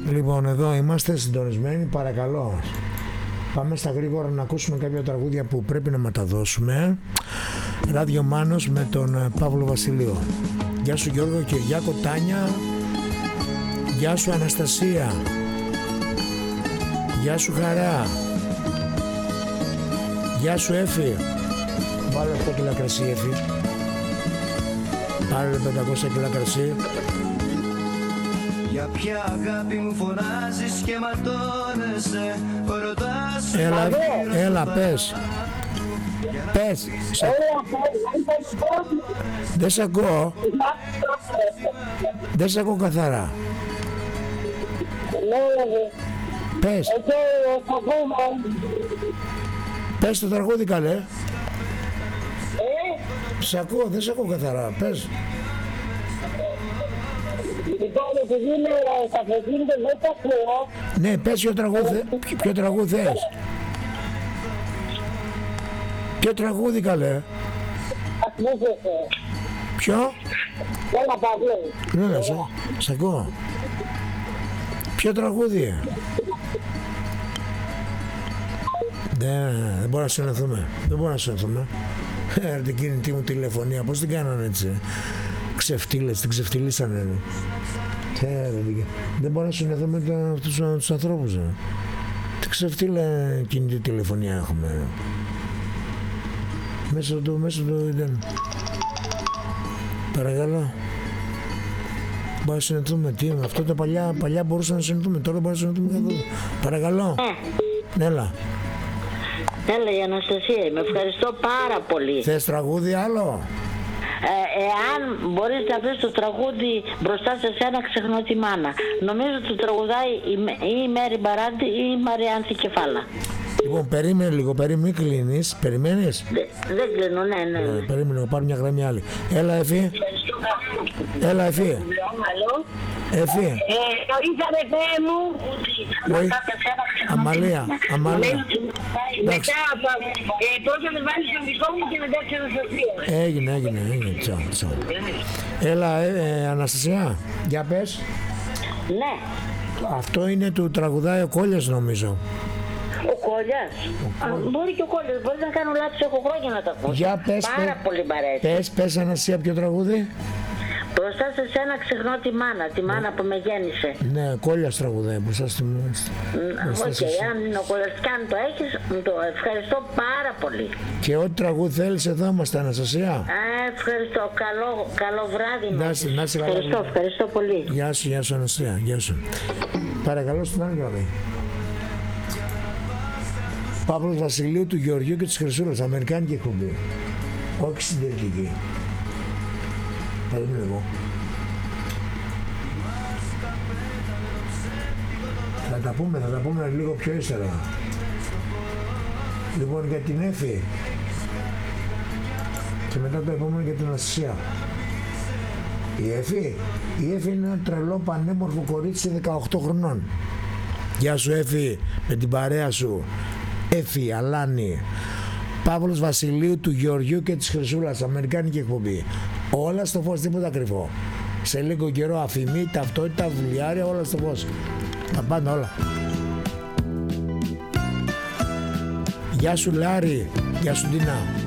Λοιπόν, εδώ είμαστε συντονισμένοι, παρακαλώ. Πάμε στα γρήγορα να ακούσουμε κάποια τραγούδια που πρέπει να μεταδώσουμε. Ράδιο Μάνος με τον Παύλο Βασιλείο. Γεια σου Γιώργο, Κυριάκο, Τάνια. Γεια σου Αναστασία. Γεια σου Χαρά. Γεια σου Έφη. Βάλε 8 κιλά κρασί Έφη. Πάρε 500 κιλά κρασί. Για ποια αγάπη μου φωνάζεις και ματώνεσαι. Έλα πες. Πες. Δεν σ' ακούω. Δεν σ' ακούω καθαρά. Πες. Πες το τραγούδι καλέ. Σ' ακούω, δεν σ' ακούω καθαρά. Πες. Ναι, πες ποιο τραγούδι θες. Ποιο τραγούδι καλέ. Ποιο. Ναι, σ' ακούω. Ποιο τραγούδι. Δεν μπορούμε να συνεννοηθούμε. Δεν μπορούμε να συνεννοηθούμε. Την κινητή μου τηλεφωνία, πώς την κάνανε έτσι. Ξεφτύλες, την ξεφτυλίσανε. Δεν μπορώ να συνεννοηθούμε με αυτούς τους ανθρώπους. Τι ξεφτύλα κινητή τηλεφωνία έχουμε. Μέσα του ήταν. Παρακαλώ. Μπορούμε να συνεννοηθούμε. Τι είναι αυτό, τα παλιά μπορούσαμε να συνεννοηθούμε. Τώρα μπορούμε να συνεννοηθούμε καθόλου. Παρακαλώ. Έλα. Έλα η Αναστασία, με ευχαριστώ πάρα πολύ. Θες τραγούδι άλλο. Εάν μπορείς να πεις το τραγούδι μπροστά σε σένα ξεχνώ τη μάνα. Νομίζω το τραγουδάει ή η Μέρη Μπαράντη ή η Μαριάνθη Κεφάλα. Λοιπόν, περίμενε λίγο, μην κλείνεις. Περιμένεις. Δεν κλείνω, ναι. Περίμενε, να πάρω μια γραμμή άλλη. Έλα Εφή. Έλα Εφή. Εφή. Το ήθελε Θεέ μου. Αμαλία. Μετά πρώτα με βάλεις τον δικό μου και μετά την Αναστασία. Έγινε. Τσάου. Έλα Αναστασία, για πες. Ναι. Αυτό είναι του τραγουδάει ο Κόλλιας νομίζω. Ο Κόλλιας. Μπορεί και ο Κόλλιας, μπορεί να κάνω λάθος, έχω χρόνια να το ακούσω. Για πες. Πάρα πολύ μ' αρέσει. Πες Αναστασία ποιο τραγούδι. Μπροστά σε σένα ξεχνώ τη μάνα που με γέννησε. Ναι, Κόλλιας τραγουδάει μπροστά στη μάνα. Αν είναι ο Κόλλιας και αν το έχεις, το ευχαριστώ πάρα πολύ. Και ό,τι τραγούδι θέλεις εδώ είμαστε Αναστασία. Ευχαριστώ, καλό βράδυ. Να είσαι καλά. Ευχαριστώ πολύ. Γεια σου Αναστασία, γεια σου. Παρακαλώ στην άλλη γραμμή. Παύλος Βασιλείου, του Γεωργίου και της Χρυσούλας, αμερικάνικη εκπομπή. Όχι συντηρητική. Περίμενε εγώ. Θα τα πούμε λίγο πιο ύστερα. Λοιπόν, για την Έφη. Και μετά το επόμενο για την Αναστασία. Η Έφη είναι ένα τρελό πανέμορφο κορίτσι 18 χρονών. Γεια σου Έφη, με την παρέα σου. Έφη, Αλάνη. Παύλος Βασιλείου, του Γεωργίου και της Χρυσούλας, αμερικάνικη εκπομπή. Όλα στο φως, τίποτα κρυφό. Σε λίγο καιρό αφημί, ταυτότητα, δουλειάρια, όλα στο φως. Τα πάντα όλα. Γεια σου Λάρη, γεια σου Ντίνα.